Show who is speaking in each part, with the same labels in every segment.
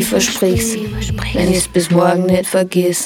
Speaker 1: ich versprich's, wenn ich's bis morgen nicht vergiss.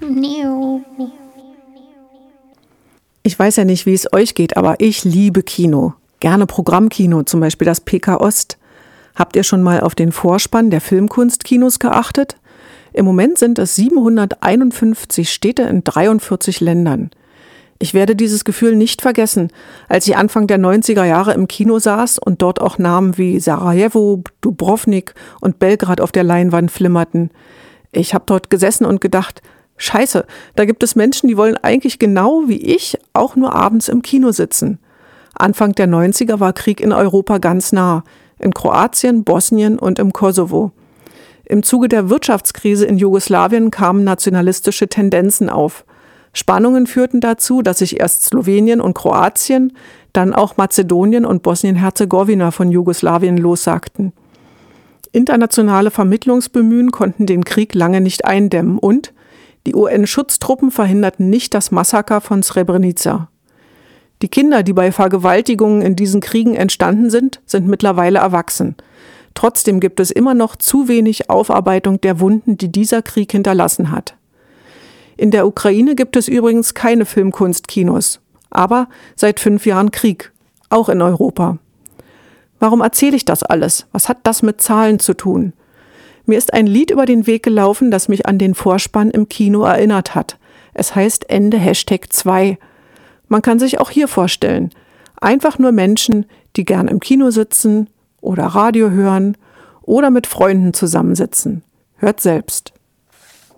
Speaker 2: Ich weiß ja nicht, wie es euch geht, aber ich liebe Kino. Gerne Programmkino, zum Beispiel das PK Ost. Habt ihr schon mal auf den Vorspann der Filmkunstkinos geachtet? Im Moment sind es 751 Städte in 43 Ländern. Ich werde dieses Gefühl nicht vergessen, als ich Anfang der 90er Jahre im Kino saß und dort auch Namen wie Sarajevo, Dubrovnik und Belgrad auf der Leinwand flimmerten. Ich habe dort gesessen und gedacht, Scheiße, da gibt es Menschen, die wollen eigentlich genau wie ich auch nur abends im Kino sitzen. Anfang der 90er war Krieg in Europa ganz nah, in Kroatien, Bosnien und im Kosovo. Im Zuge der Wirtschaftskrise in Jugoslawien kamen nationalistische Tendenzen auf. Spannungen führten dazu, dass sich erst Slowenien und Kroatien, dann auch Mazedonien und Bosnien-Herzegowina von Jugoslawien lossagten. Internationale Vermittlungsbemühen konnten den Krieg lange nicht eindämmen und die UN-Schutztruppen verhinderten nicht das Massaker von Srebrenica. Die Kinder, die bei Vergewaltigungen in diesen Kriegen entstanden sind, sind mittlerweile erwachsen. Trotzdem gibt es immer noch zu wenig Aufarbeitung der Wunden, die dieser Krieg hinterlassen hat. In der Ukraine gibt es übrigens keine Filmkunstkinos, aber seit 5 Jahren Krieg, auch in Europa. Warum erzähle ich das alles? Was hat das mit Zahlen zu tun? Mir ist ein Lied über den Weg gelaufen, das mich an den Vorspann im Kino erinnert hat. Es heißt Ende #2. Man kann sich auch hier vorstellen, einfach nur Menschen, die gern im Kino sitzen oder Radio hören oder mit Freunden zusammensitzen. Hört selbst.